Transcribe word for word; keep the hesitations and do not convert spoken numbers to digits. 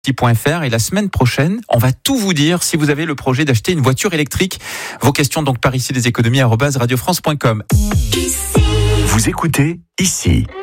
point f r et la semaine prochaine, on va tout vous dire si vous avez le projet d'acheter une voiture électrique. Vos questions donc par ici des économies arobase radio france point com. Vous écoutez ici.